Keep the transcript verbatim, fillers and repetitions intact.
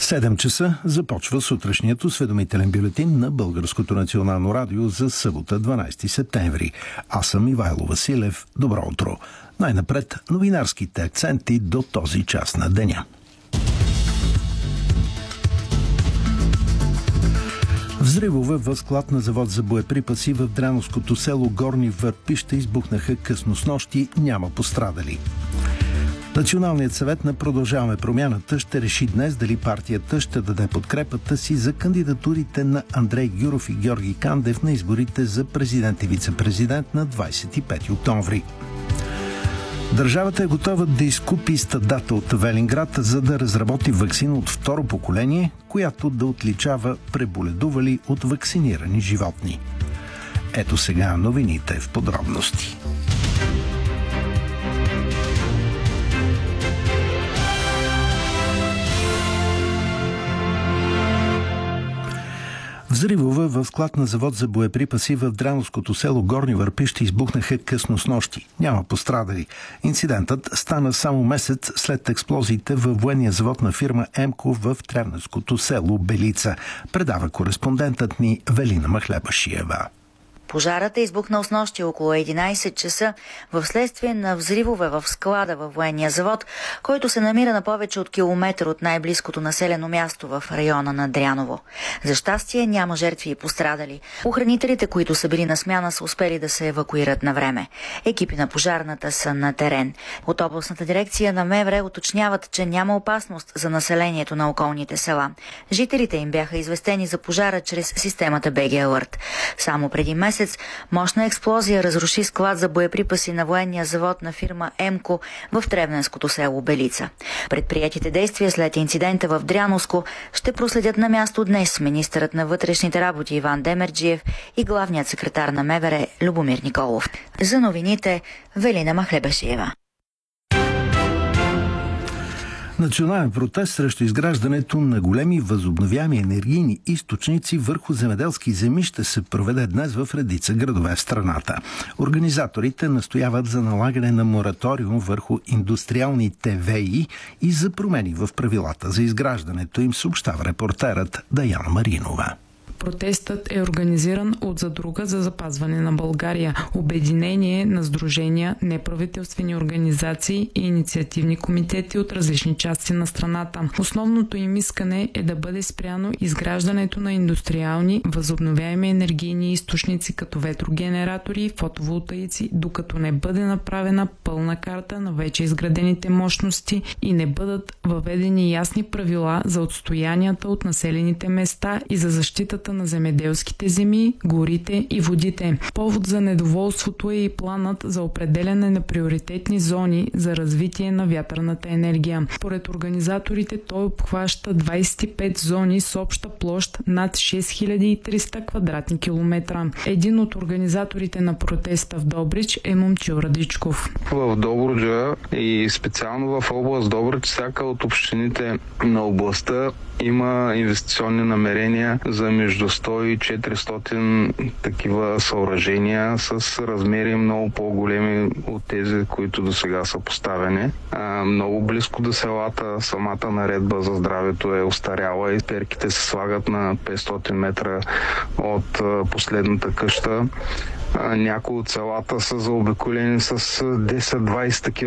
седем часа започва сутрешният осведомителен бюлетин на Българското национално радио за събота, дванайсети септември. Аз съм Ивайло Василев. Добро утро. Най-напред новинарските акценти до този час на деня. Взривове в склад на завод за боеприпаси в Дряновското село Горни Върпища избухнаха късно снощи, няма пострадали. Националният съвет на Продължаваме промяната ще реши днес дали партията ще даде подкрепата си за кандидатурите на Андрей Гюров и Георги Кандев на изборите за президент и вице-президент на двайсет и пети октомври. Държавата е готова да изкупи стадата от Велинград, за да разработи ваксина от второ поколение, която да отличава преболедували от вакцинирани животни. Ето сега новините в подробности. Взривове в склад на завод за боеприпаси в Дряновското село Горни Върпища избухнаха късно снощи. Няма пострадали. Инцидентът стана само месец след експлозиите във военния завод на фирма Емко в Тревненското село Белица. Предава кореспондентът ни Велина Махлебашиева. Пожарът е избухнал снощи около единайсет часа в следствие на взривове в склада във военния завод, който се намира на повече от километър от най-близкото населено място в района на Дряново. За щастие няма жертви и пострадали. Охранителите, които са били на смяна, са успели да се евакуират на време. Екипи на пожарната са на терен. От областната дирекция на МВР уточняват, че няма опасност за населението на околните села. Жителите им бяха известени за пожара чрез системата би джи Alert. Само преди месец мощна експлозия разруши склад за боеприпаси на военния завод на фирма Емко в Тревненското село Белица. Предприятите действия след инцидента в Дряновско ще проследят на място днес министърът на вътрешните работи Иван Демерджиев и главният секретар на МВР Любомир Николов. За новините Велина Махлебашиева. Национален протест срещу изграждането на големи възобновяеми енергийни източници върху земеделски земи ще се проведе днес в редица градове в страната. Организаторите настояват за налагане на мораториум върху индустриалните ВЕИ и за промени в правилата за изграждането им, съобщава репортерът Даяна Маринова. Протестът е организиран от Задруга за запазване на България, обединение на сдружения, неправителствени организации и инициативни комитети от различни части на страната. Основното им искане е да бъде спряно изграждането на индустриални възобновяеми енергийни източници като ветрогенератори и фотоволтаици, докато не бъде направена пълна карта на вече изградените мощности и не бъдат въведени ясни правила за отстоянията от населените места и за защитата на земеделските земи, горите и водите. Повод за недоволството е и планът за определяне на приоритетни зони за развитие на вятърната енергия. Според организаторите той обхваща двайсет и пет зони с обща площ над шест хиляди и триста квадратни километра. Един от организаторите на протеста в Добрич е Момчил Радичков. В Добруджа и специално в област Добрич, всяка от общините на областта има инвестиционни намерения за между сто и четиристотин такива съоръжения с размери много по-големи от тези, които до сега са поставени. А, много близко до селата самата наредба за здравето е остаряла и перките се слагат на петстотин метра от а, последната къща. Някои от селата са заобиколени с десет-двайсет такива